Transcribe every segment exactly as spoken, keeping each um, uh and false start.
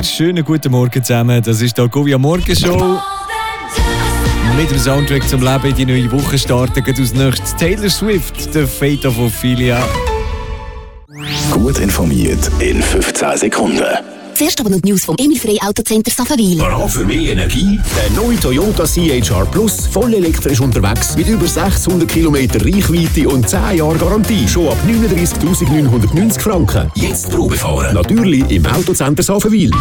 schönen guten Morgen zusammen. Das ist die Argovia Morgenshow. Mit dem Soundtrack zum Leben in die neue Woche starten geht aus nächstes Taylor Swift, der Fate of Ophelia. Gut informiert in fünfzehn Sekunden. Zuerst aber noch die News vom Emil Frey Autocenter Safenwil. Bereit für mehr Energie? Der neue Toyota C H R Plus, voll elektrisch unterwegs, mit über sechshundert Kilometer Reichweite und zehn Jahre Garantie. Schon ab neununddreißigtausendneunhundertneunzig Franken. Jetzt Probe fahren. Natürlich im Autocenter Safenwil.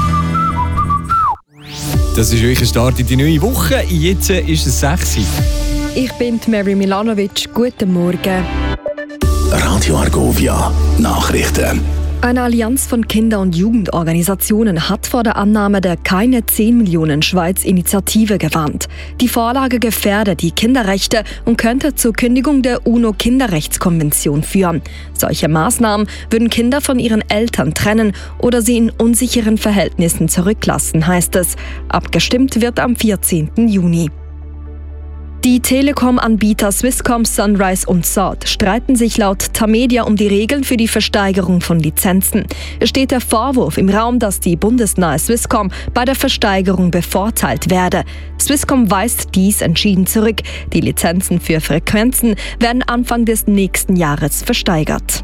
Das ist euer Start in die neue Woche. Jetzt ist es sechs Uhr. Ich bin Mary Milanovic. Guten Morgen. Radio Argovia. Nachrichten. Eine Allianz von Kinder- und Jugendorganisationen hat vor der Annahme der Keine zehn Millionen Schweiz-Initiative gewarnt. Die Vorlage gefährde die Kinderrechte und könnte zur Kündigung der UNO-Kinderrechtskonvention führen. Solche Maßnahmen würden Kinder von ihren Eltern trennen oder sie in unsicheren Verhältnissen zurücklassen, heißt es. Abgestimmt wird am vierzehnten Juni. Die Telekom-Anbieter Swisscom, Sunrise und Salt streiten sich laut Tamedia um die Regeln für die Versteigerung von Lizenzen. Es steht der Vorwurf im Raum, dass die bundesnahe Swisscom bei der Versteigerung bevorteilt werde. Swisscom weist dies entschieden zurück. Die Lizenzen für Frequenzen werden Anfang des nächsten Jahres versteigert.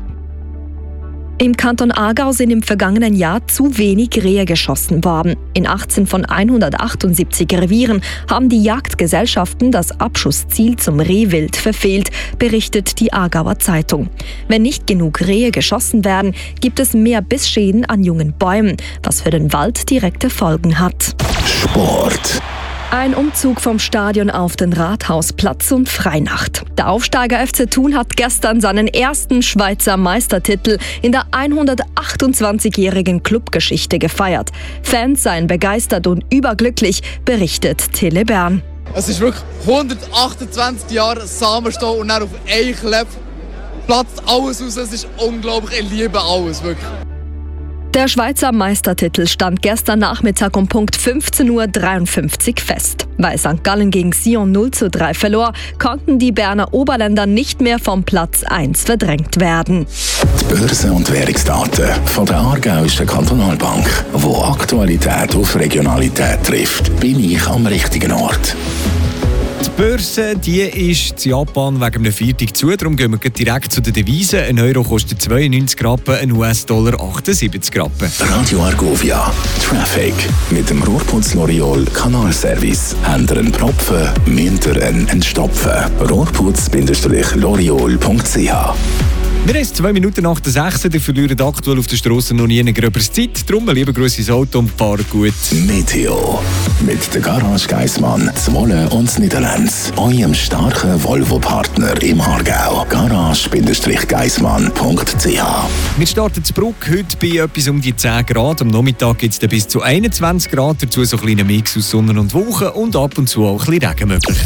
Im Kanton Aargau sind im vergangenen Jahr zu wenig Rehe geschossen worden. In achtzehn von hundertachtundsiebzig Revieren haben die Jagdgesellschaften das Abschussziel zum Rehwild verfehlt, berichtet die Aargauer Zeitung. Wenn nicht genug Rehe geschossen werden, gibt es mehr Bissschäden an jungen Bäumen, was für den Wald direkte Folgen hat. Sport. Ein Umzug vom Stadion auf den Rathausplatz und Freinacht. Der Aufsteiger F C Thun hat gestern seinen ersten Schweizer Meistertitel in der hundertachtundzwanzigjährigen Clubgeschichte gefeiert. Fans seien begeistert und überglücklich, berichtet Tele Bern. Es ist wirklich hundertachtundzwanzig Jahre Samenstall und dann auf einen Klepp platzt alles aus. Es ist unglaublich, ich liebe alles, wirklich. Der Schweizer Meistertitel stand gestern Nachmittag um Punkt fünfzehn Uhr dreiundfünfzig fest. Weil Sankt Gallen gegen Sion null zu drei verlor, konnten die Berner Oberländer nicht mehr vom Platz eins verdrängt werden. Die Börse- und Währungsdaten von der Aargauischen Kantonalbank, wo Aktualität auf Regionalität trifft, bin ich am richtigen Ort. Die Börse die ist in Japan wegen einem Viertag zu, darum gehen wir direkt zu den Devisen. Ein Euro kostet zweiundneunzig Rappen, ein U S-Dollar achtundsiebzig Rappen. Radio Argovia, Traffic. Mit dem Rohrputz L'Oreal Kanalservice. Habt ihr einen Propfen, müsst ihr einen stopfen. rohrputz Bindestrich L'Oreal Punkt C H. Wir haben zwei Minuten nach der sechs. Ihr verliert aktuell auf der Straße noch nie eine gröbere Zeit. Darum lieber Grüße ins Auto und fahrt gut. Meteo. Mit der Garage Geissmann, Zwolle und Niederlands. Eurem starken Volvo-Partner im Aargau. garage Geissmann Punkt C H. Wir starten zu Bruck heute bei etwas um die zehn Grad. Am Nachmittag gibt es bis zu einundzwanzig Grad. Dazu so ein kleiner Mix aus Sonne und Wolken und ab und zu auch ein bisschen Regen möglich.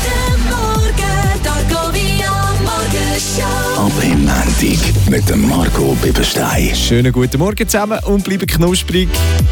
Ab im Montag mit dem Marco Bibberstein. Schönen guten Morgen zusammen und bleiben knusprig.